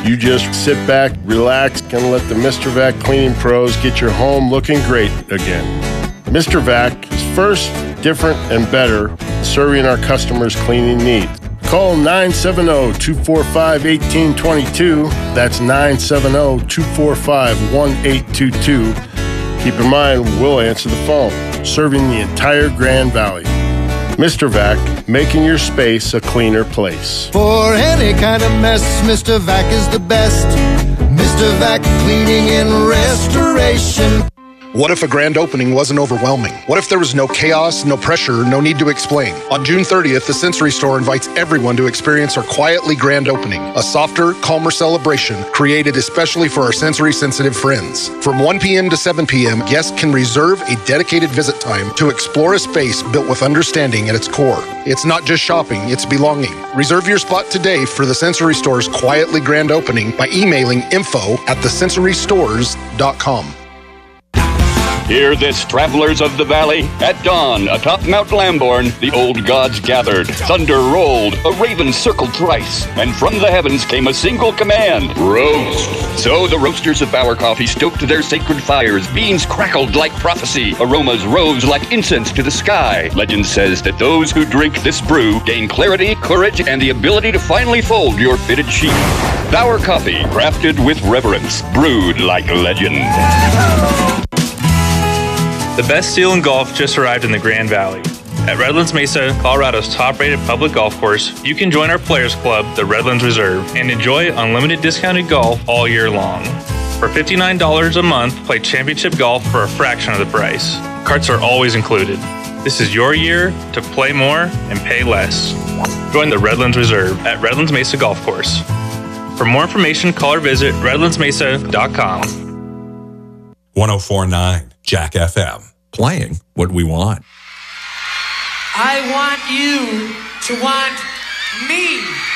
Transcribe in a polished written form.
You just sit back, relax, and let the Mr. Vac cleaning pros get your home looking great again. Mr. Vac is first, different, and better serving our customers' cleaning needs. Call 970-245-1822. That's 970-245-1822. Keep in mind, we'll answer the phone, serving the entire Grand Valley. Mr. Vac, making your space a cleaner place. For any kind of mess, Mr. Vac is the best. Mr. Vac Cleaning and Restoration. What if a grand opening wasn't overwhelming? What if there was no chaos, no pressure, no need to explain? On June 30th, the Sensory Store invites everyone to experience our quietly grand opening, a softer, calmer celebration created especially for our sensory-sensitive friends. From 1 p.m. to 7 p.m., guests can reserve a dedicated visit time to explore a space built with understanding at its core. It's not just shopping, it's belonging. Reserve your spot today for the Sensory Store's quietly grand opening by emailing info@thesensorystores.com. Hear this, travelers of the valley. At dawn, atop Mount Lamborn, the old gods gathered. Thunder rolled, a raven circled thrice, and from the heavens came a single command: roast. So the roasters of Bauer Coffee stoked their sacred fires. Beans crackled like prophecy. Aromas rose like incense to the sky. Legend says that those who drink this brew gain clarity, courage, and the ability to finally fold your fitted sheet. Bauer Coffee, crafted with reverence, brewed like legend. The best deal in golf just arrived in the Grand Valley. At Redlands Mesa, Colorado's top-rated public golf course, you can join our Players Club, the Redlands Reserve, and enjoy unlimited discounted golf all year long. For $59 a month, play championship golf for a fraction of the price. Carts are always included. This is your year to play more and pay less. Join the Redlands Reserve at Redlands Mesa Golf Course. For more information, call or visit redlandsmesa.com. 104.9 Jack FM. Playing what we want. I want you to want me.